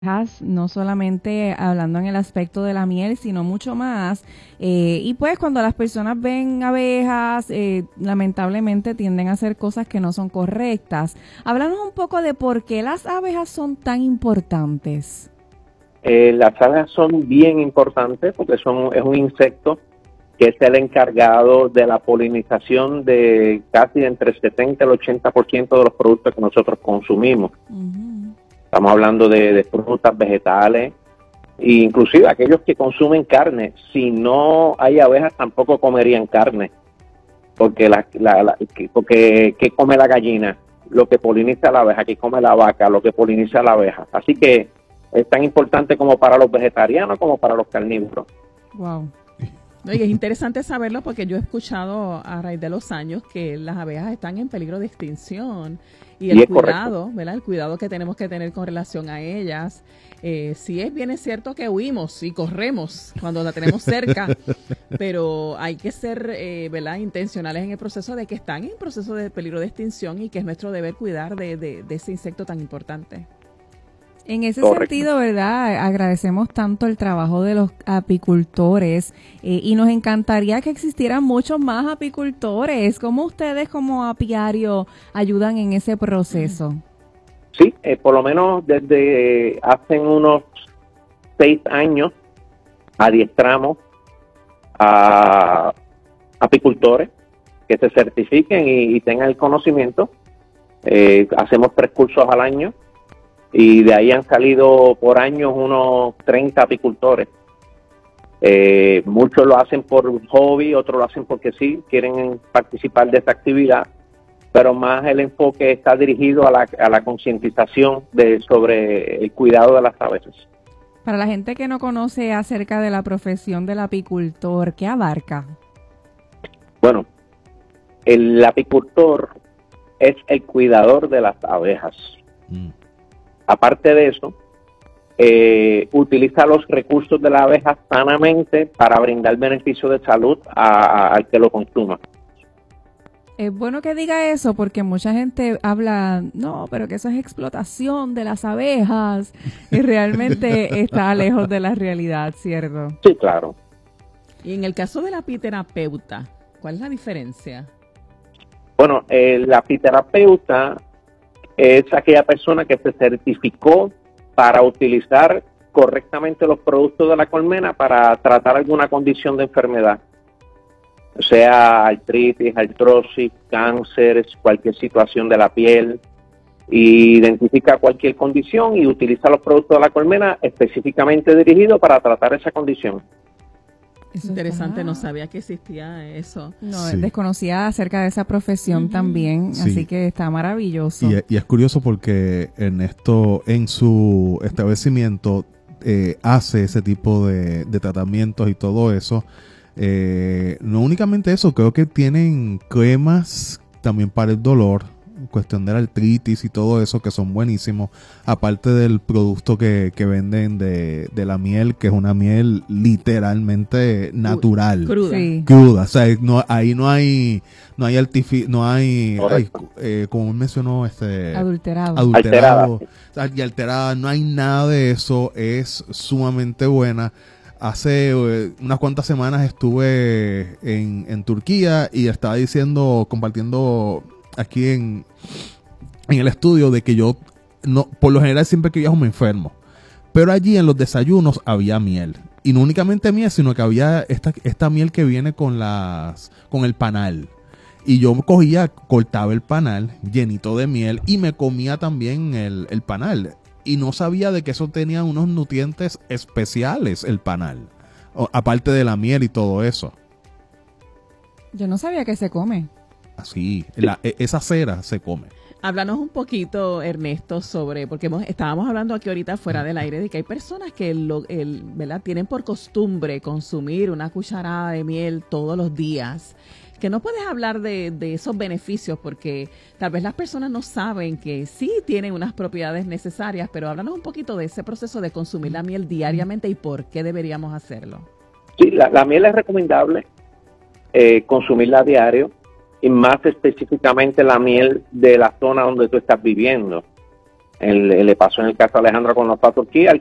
no solamente hablando en el aspecto de la miel, sino mucho más. Y pues cuando las personas ven abejas, lamentablemente tienden a hacer cosas que no son correctas. Háblanos un poco de por qué las abejas son tan importantes. Las abejas son bien importantes porque es un insecto que es el encargado de la polinización de casi entre el 70 y el 80% de los productos que nosotros consumimos. Uh-huh. Estamos hablando de frutas, vegetales, e inclusive aquellos que consumen carne. Si no hay abejas, tampoco comerían carne, porque porque ¿qué come la gallina? Lo que poliniza la abeja. ¿Qué come la vaca? Lo que poliniza la abeja. Así que es tan importante como para los vegetarianos como para los carnívoros. Wow. No, y es interesante saberlo porque yo he escuchado a raíz de los años que las abejas están en peligro de extinción y el cuidado, correcto, ¿verdad? El cuidado que tenemos que tener con relación a ellas. Sí es bien es cierto que huimos y corremos cuando la tenemos cerca, pero hay que ser, ¿verdad? Intencionales en el proceso de que están en proceso de peligro de extinción y que es nuestro deber cuidar de ese insecto tan importante. En ese sentido, ¿verdad? Agradecemos tanto el trabajo de los apicultores y nos encantaría que existieran muchos más apicultores. ¿Cómo ustedes como apiario ayudan en ese proceso? Sí, por lo menos desde hace unos 6 años adiestramos a apicultores que se certifiquen y tengan el conocimiento. Hacemos 3 cursos al año. Y de ahí han salido por años unos 30 apicultores. Muchos lo hacen por hobby, otros lo hacen porque sí, quieren participar de esta actividad, pero más el enfoque está dirigido a la concientización sobre el cuidado de las abejas. Para la gente que no conoce acerca de la profesión del apicultor, ¿qué abarca? Bueno, el apicultor es el cuidador de las abejas. Aparte de eso, utiliza los recursos de la abeja sanamente para brindar beneficio de salud al que lo consuma. Es bueno que diga eso porque mucha gente habla, no, pero que eso es explotación de las abejas y realmente está lejos de la realidad, ¿cierto? Sí, claro. Y en el caso del apiterapeuta, ¿cuál es la diferencia? Bueno, el apiterapeuta es aquella persona que se certificó para utilizar correctamente los productos de la colmena para tratar alguna condición de enfermedad, sea artritis, artrosis, cáncer, cualquier situación de la piel, y identifica cualquier condición y utiliza los productos de la colmena específicamente dirigidos para tratar esa condición. Es interesante, no sabía que existía eso. No, sí. Desconocía acerca de esa profesión también, sí. Así que está maravilloso. Y es curioso porque Ernesto en su establecimiento hace ese tipo de tratamientos y todo eso. No únicamente eso, creo que tienen cremas también para el dolor, cuestión de la artritis y todo eso, que son buenísimos, aparte del producto que venden de la miel, que es una miel literalmente natural, cruda, o sea, ahí no hay como mencionó adulterado y alterada, no hay nada de eso, es sumamente buena. Hace unas cuantas semanas estuve en Turquía y estaba compartiendo aquí en el estudio de que yo no, por lo general siempre que viajo me enfermo, pero allí en los desayunos había miel, y no únicamente miel, sino que había esta miel que viene con el panal, y yo cortaba el panal llenito de miel y me comía también el panal, y no sabía de que eso tenía unos nutrientes especiales, el panal, aparte de la miel y todo eso. Yo no sabía que se come. Así, esa cera se come. Háblanos un poquito, Ernesto, porque estábamos hablando aquí ahorita fuera del aire de que hay personas que ¿verdad? Tienen por costumbre consumir una cucharada de miel todos los días. Que no puedes hablar de esos beneficios porque tal vez las personas no saben que sí tienen unas propiedades necesarias, pero háblanos un poquito de ese proceso de consumir la miel diariamente y por qué deberíamos hacerlo. Sí, la miel es recomendable consumirla a diario, y más específicamente la miel de la zona donde tú estás viviendo. le pasó en el caso de Alejandra cuando fue a Turquía,